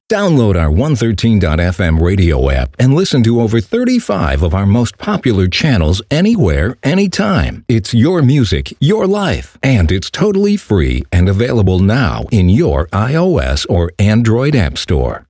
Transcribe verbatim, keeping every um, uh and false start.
Download our one thirteen dot f m radio app and listen to over thirty-five of our most popular channels anywhere, anytime. It's your music, your life, and it's totally free and available now in your iOS or Android app store.